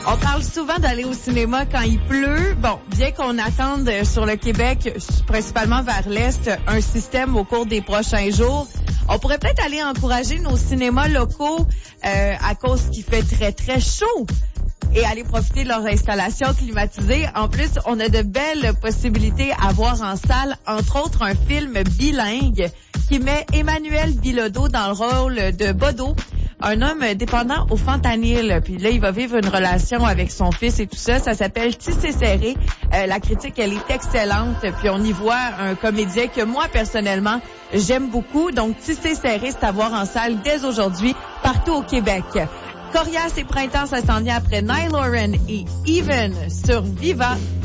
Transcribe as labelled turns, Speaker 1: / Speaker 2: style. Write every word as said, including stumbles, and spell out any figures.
Speaker 1: On parle souvent d'aller au cinéma quand il pleut. Bon, bien qu'on attende sur le Québec, principalement vers l'Est, un système au cours des prochains jours, on pourrait peut-être aller encourager nos cinémas locaux euh, à cause qu'il fait très, très chaud et aller profiter de leurs installations climatisées. En plus, on a de belles possibilités à voir en salle, entre autres un film bilingue qui met Emmanuel Bilodeau dans le rôle de Bodo, un homme dépendant au fentanyl. Puis là, il va vivre une relation avec son fils et tout ça. Ça s'appelle Tissé serré. Euh, la critique, elle est excellente. Puis on y voit un comédien que moi, personnellement, j'aime beaucoup. Donc, Tissé serré, c'est à voir en salle dès aujourd'hui, partout au Québec. Coriace et Printemps, ça s'en vient après Niall Horan et Even sur Viva.